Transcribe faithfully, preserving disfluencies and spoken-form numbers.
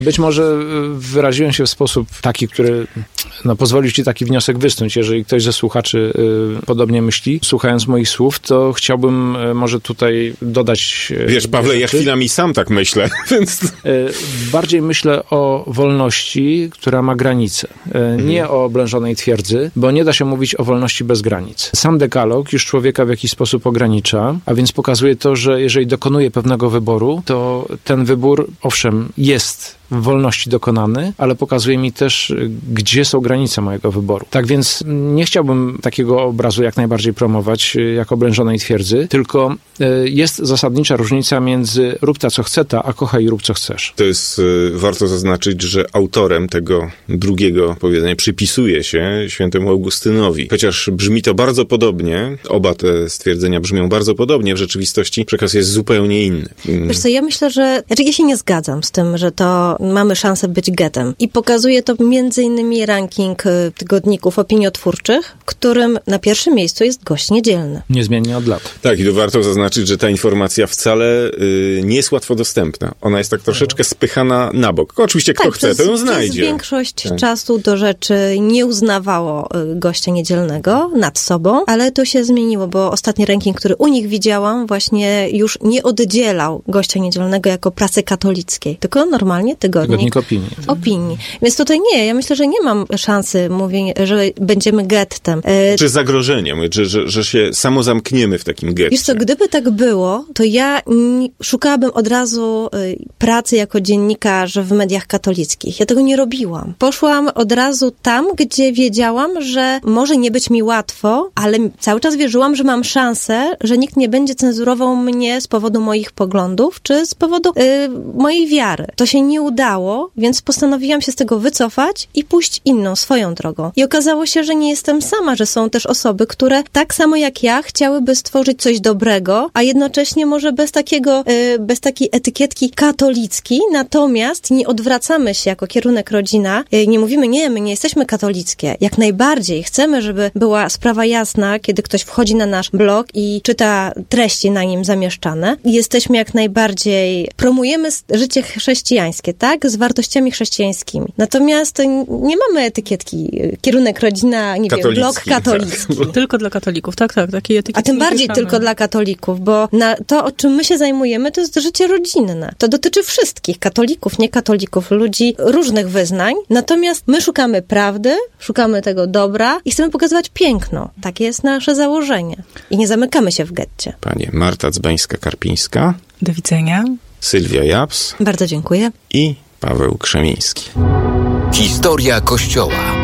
Być może wyraziłem się w sposób taki, który no, pozwolił ci taki wniosek wysnuć. Jeżeli ktoś ze słuchaczy y, podobnie myśli, słuchając moich słów, to chciałbym y, może tutaj dodać... Y, Wiesz, Pawle, rzeczy. ja chwilami sam tak myślę, więc... Y, bardziej myślę o wolności, która ma granice. Y, mhm. Nie o oblężonej twierdzy, bo nie da się mówić o wolności bez granic. Sam dekalog już człowieka w jakiś sposób ogranicza, a więc pokazuje to, że jeżeli dokonuje pewnego wyboru, to ten wybór, owszem, jest w wolności dokonany, ale pokazuje mi też, gdzie są granice mojego wyboru. Tak więc nie chciałbym takiego obrazu jak najbardziej promować, jak oblężonej twierdzy, tylko jest zasadnicza różnica między rób ta, co chce ta, a kochaj i rób, co chcesz. To jest, y, warto zaznaczyć, że autorem tego drugiego powiedzenia przypisuje się świętemu Augustynowi. Chociaż brzmi to bardzo podobnie, oba te stwierdzenia brzmią bardzo podobnie, w rzeczywistości przekaz jest zupełnie inny. Wiesz co, ja myślę, że... Znaczy ja się nie zgadzam z tym, że to mamy szansę być getem. I pokazuje to między innymi ranking tygodników opiniotwórczych, w którym na pierwszym miejscu jest Gość Niedzielny. Niezmiennie od lat. Tak, i tu warto zaznaczyć, że ta informacja wcale y, nie jest łatwo dostępna. Ona jest tak troszeczkę spychana na bok. Oczywiście kto tak, chce, przez, to ją znajdzie. Przez większość tak. czasu do rzeczy nie uznawało Gościa Niedzielnego nad sobą, ale to się zmieniło, bo ostatni ranking, który u nich widziałam, właśnie już nie oddzielał Gościa Niedzielnego jako prasy katolickiej, tylko normalnie tygodnik. Tygodnik opinii. Opinii. Więc tutaj nie, ja myślę, że nie mam szansy mówienia, że będziemy gettem. E... Czy zagrożeniem, że, że, że się samo zamkniemy w takim getcie. Wiesz co, gdyby tak było, to ja nie, szukałabym od razu y, pracy jako dziennikarz w mediach katolickich. Ja tego nie robiłam. Poszłam od razu tam, gdzie wiedziałam, że może nie być mi łatwo, ale cały czas wierzyłam, że mam szansę, że nikt nie będzie cenzurował mnie z powodu moich poglądów, czy z powodu y, mojej wiary. To się nie udało, więc postanowiłam się z tego wycofać i pójść inną, swoją drogą. I okazało się, że nie jestem sama, że są też osoby, które tak samo jak ja chciałyby stworzyć coś dobrego, a jednocześnie może bez takiego, y, bez takiej etykietki katolicki, natomiast nie odwracamy się jako kierunek rodzina, y, nie mówimy, nie, my nie jesteśmy katolickie. Jak najbardziej chcemy, żeby była sprawa jasna, kiedy ktoś wchodzi na nasz blog i czyta treści na nim zamieszczane. Jesteśmy jak najbardziej, promujemy życie chrześcijańskie, tak? Z wartościami chrześcijańskimi. Natomiast nie mamy etykietki kierunek rodzina, nie katolicki, wiem, blog katolicki. Tak. Tylko dla katolików, tak, tak. Takiej etykietki A tym bardziej piszemy. tylko dla katolików, bo na to, o czym my się zajmujemy, to jest życie rodzinne. To dotyczy wszystkich, katolików, niekatolików, ludzi różnych wyznań. Natomiast my szukamy prawdy, szukamy tego dobra i chcemy pokazywać piękno. Takie jest nasze założenie. I nie zamykamy się w getcie. Panie Marta Dzbańska-Karpińska. Do widzenia. Sylwia Japs. Bardzo dziękuję. I Paweł Krzemiński. Historia Kościoła.